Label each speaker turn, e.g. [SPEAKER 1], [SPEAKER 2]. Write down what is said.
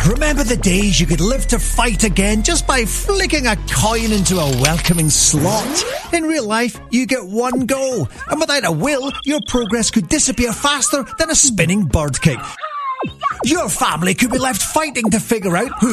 [SPEAKER 1] Remember the days you could live to fight again just by flicking a coin into a welcoming slot? In real life, you get one go, and without a will, your progress could disappear faster than a spinning bird kick. Your family could be left fighting to figure out who